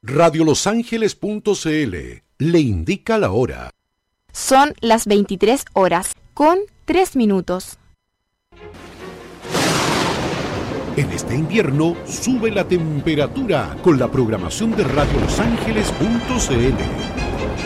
Radiolosangeles.cl le indica la hora. Son las 23 horas con 3 minutos. En este invierno sube la temperatura con la programación de Radiolosangeles.cl.